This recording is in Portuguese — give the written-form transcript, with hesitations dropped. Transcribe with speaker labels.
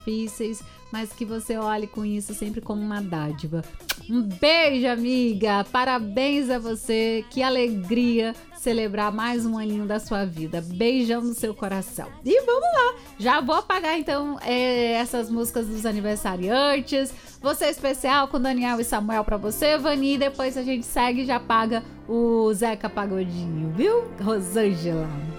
Speaker 1: difíceis, mas que você olhe com isso sempre como uma dádiva. Um beijo, amiga! Parabéns a você! Que alegria celebrar mais um aninho da sua vida. Beijão no seu coração. E vamos lá! Já vou apagar então essas músicas dos aniversariantes. Você especial com Daniel e Samuel pra você, Vani. Depois a gente segue e já paga o Zeca Pagodinho, viu? Rosângela.